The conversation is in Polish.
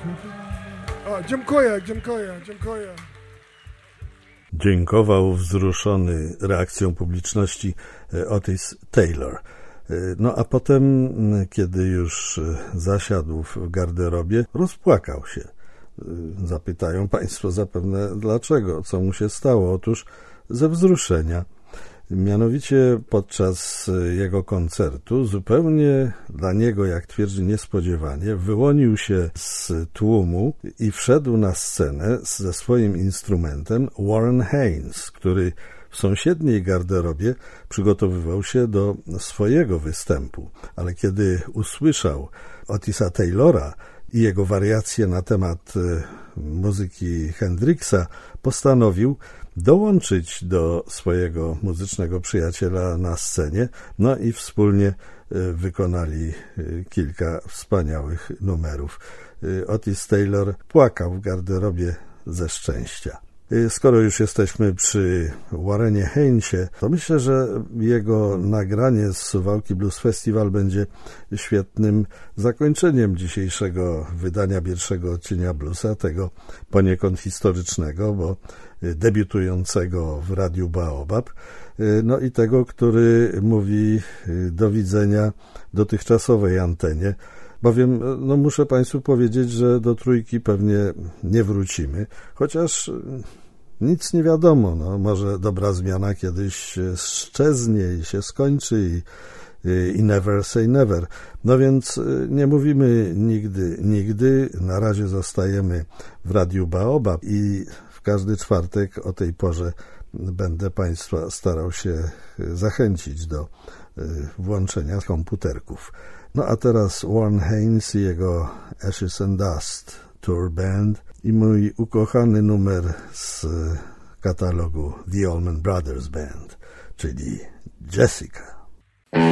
Dziękuję. Dziękował wzruszony reakcją publiczności Otis Taylor. No a potem, kiedy już zasiadł w garderobie, rozpłakał się. Zapytają państwo zapewne dlaczego, co mu się stało. Otóż ze wzruszenia. Mianowicie podczas jego koncertu, zupełnie dla niego, jak twierdzi, niespodziewanie, wyłonił się z tłumu i wszedł na scenę ze swoim instrumentem Warren Haynes, który w sąsiedniej garderobie przygotowywał się do swojego występu. Ale kiedy usłyszał Otisa Taylora i jego wariacje na temat muzyki Hendrixa, postanowił dołączyć do swojego muzycznego przyjaciela na scenie, no i wspólnie wykonali kilka wspaniałych numerów. Otis Taylor płakał w garderobie ze szczęścia. Skoro już jesteśmy przy Warrenie Haynesie, to myślę, że jego nagranie z Suwałki Blues Festival będzie świetnym zakończeniem dzisiejszego wydania pierwszego odcienia bluesa, tego poniekąd historycznego, bo debiutującego w Radiu Baobab, no i tego, który mówi do widzenia dotychczasowej antenie, bowiem muszę państwu powiedzieć, że do trójki pewnie nie wrócimy, chociaż nic nie wiadomo, może dobra zmiana kiedyś szczeznie i się skończy i never say never. No więc nie mówimy nigdy, na razie zostajemy w Radiu Baobab i w każdy czwartek o tej porze będę państwa starał się zachęcić do włączenia komputerków. No a teraz Warren Haynes i jego Ashes and Dust Tour Band i mój ukochany numer z katalogu The Allman Brothers Band, czyli Jessica.